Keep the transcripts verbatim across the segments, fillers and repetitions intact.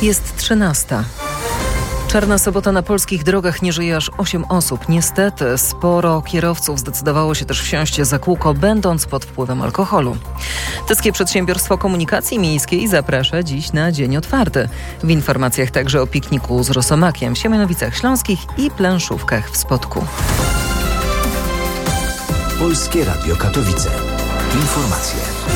Jest trzynasta. Czarna sobota na polskich drogach, nie żyje aż osiem osób. Niestety sporo kierowców zdecydowało się też wsiąść za kółko, będąc pod wpływem alkoholu. Tyskie Przedsiębiorstwo Komunikacji Miejskiej zaprasza dziś na dzień otwarty. W informacjach także o pikniku z rosomakiem w Siemianowicach Śląskich i planszówkach w Spodku. Polskie Radio Katowice. Informacje.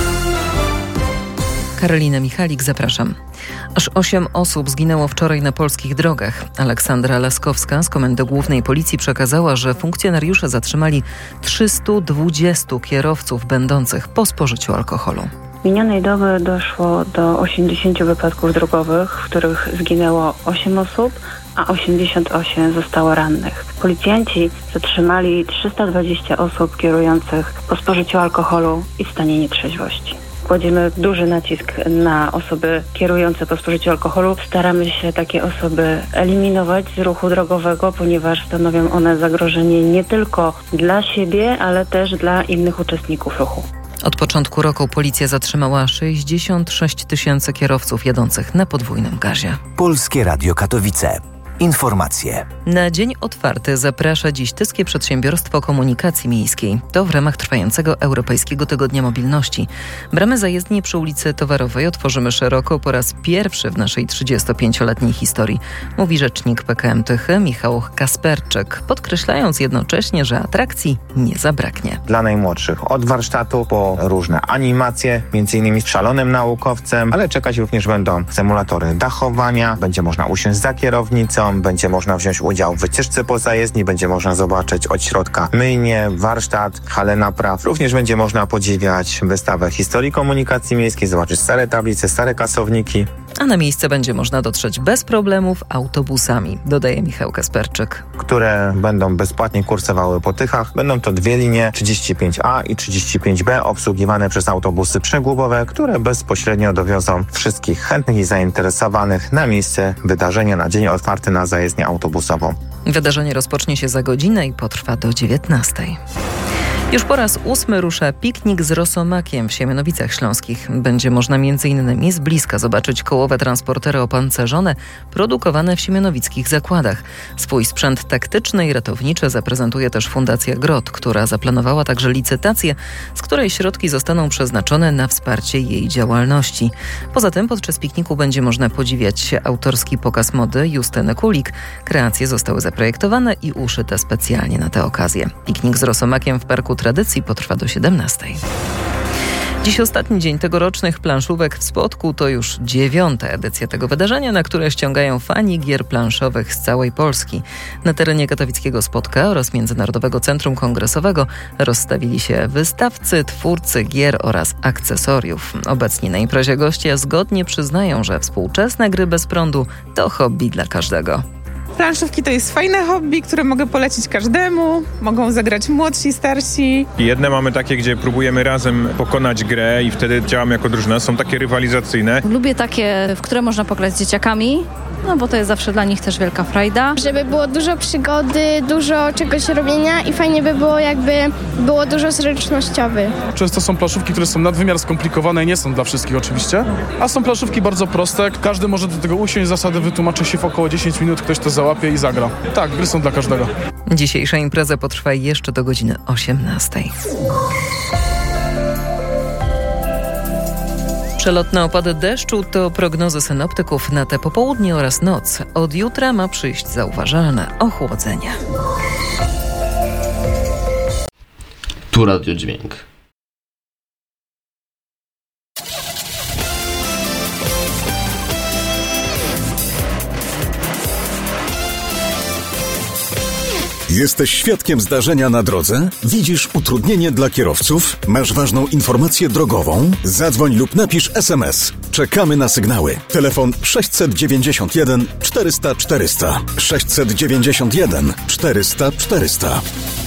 Karolina Michalik, zapraszam. Aż osiem osób zginęło wczoraj na polskich drogach. Aleksandra Laskowska z Komendy Głównej Policji przekazała, że funkcjonariusze zatrzymali trzysta dwadzieścia kierowców będących po spożyciu alkoholu. Minionej doby doszło do osiemdziesięciu wypadków drogowych, w których zginęło osiem osób, a osiemdziesiąt osiem zostało rannych. Policjanci zatrzymali trzysta dwadzieścia osób kierujących po spożyciu alkoholu i w stanie nietrzeźwości. Kładziemy duży nacisk na osoby kierujące po spożyciu alkoholu. Staramy się takie osoby eliminować z ruchu drogowego, ponieważ stanowią one zagrożenie nie tylko dla siebie, ale też dla innych uczestników ruchu. Od początku roku policja zatrzymała sześćdziesiąt sześć tysięcy kierowców jadących na podwójnym gazie. Polskie Radio Katowice. Informacje. Na dzień otwarty zaprasza dziś Tyskie Przedsiębiorstwo Komunikacji Miejskiej. To w ramach trwającego Europejskiego Tygodnia Mobilności. Bramy zajezdni przy ulicy Towarowej otworzymy szeroko po raz pierwszy w naszej trzydziestopięcioletniej historii, mówi rzecznik P K M Tychy Michał Kasperczyk, podkreślając jednocześnie, że atrakcji nie zabraknie. Dla najmłodszych od warsztatu po różne animacje, między innymi z szalonym naukowcem, ale czekać również będą symulatory dachowania, będzie można usiąść za kierownicą, będzie można wziąć udział w wycieczce po zajezdni, będzie można zobaczyć od środka myjnię, warsztat, halę napraw. Również będzie można podziwiać wystawę historii komunikacji miejskiej, zobaczyć stare tablice, stare kasowniki. A na miejsce będzie można dotrzeć bez problemów autobusami, dodaje Michał Kasperczyk. Które będą bezpłatnie kursowały po Tychach. Będą to dwie linie trzydzieści pięć A i trzydzieści pięć B obsługiwane przez autobusy przegłubowe, które bezpośrednio dowiozą wszystkich chętnych i zainteresowanych na miejsce wydarzenia na dzień otwarty na zajezdnię autobusową. Wydarzenie rozpocznie się za godzinę i potrwa do dziewiętnastej. Już po raz ósmy rusza piknik z rosomakiem w Siemianowicach Śląskich. Będzie można między innymi z bliska zobaczyć kołowe transportery opancerzone produkowane w siemianowickich zakładach. Swój sprzęt taktyczny i ratowniczy zaprezentuje też Fundacja Grot, która zaplanowała także licytację, z której środki zostaną przeznaczone na wsparcie jej działalności. Poza tym podczas pikniku będzie można podziwiać autorski pokaz mody Justyny Kulik. Kreacje zostały zaprojektowane i uszyte specjalnie na tę okazję. Piknik z rosomakiem w Parku Tradycji potrwa do siedemnastej. Dziś ostatni dzień tegorocznych planszówek w Spodku. To już dziewiąta edycja tego wydarzenia, na które ściągają fani gier planszowych z całej Polski. Na terenie katowickiego Spodka oraz Międzynarodowego Centrum Kongresowego rozstawili się wystawcy, twórcy gier oraz akcesoriów. Obecni na imprezie goście zgodnie przyznają, że współczesne gry bez prądu to hobby dla każdego. Planszówki to jest fajne hobby, które mogę polecić każdemu. Mogą zagrać młodsi, starsi. Jedne mamy takie, gdzie próbujemy razem pokonać grę i wtedy działamy jako drużyna. Są takie rywalizacyjne. Lubię takie, w które można pograć z dzieciakami, no bo to jest zawsze dla nich też wielka frajda. Żeby było dużo przygody, dużo czegoś robienia i fajnie by było, jakby było dużo zręcznościowych. Często są planszówki, które są nadwymiar skomplikowane i nie są dla wszystkich oczywiście, a są planszówki bardzo proste. Każdy może do tego usiąść, zasady wytłumaczy się w około dziesięć minut, ktoś to załapie i zagra. Tak, gry są dla każdego. Dzisiejsza impreza potrwa jeszcze do godziny osiemnastej. Przelotne opady deszczu to prognozy synoptyków na te popołudnie oraz noc. Od jutra ma przyjść zauważalne ochłodzenie. Tu Radio Dźwięk. Jesteś świadkiem zdarzenia na drodze? Widzisz utrudnienie dla kierowców? Masz ważną informację drogową? Zadzwoń lub napisz es em es. Czekamy na sygnały. Telefon sześćset dziewięćdziesiąt jeden czterysta czterysta. sześćset dziewięćdziesiąt jeden czterysta czterysta.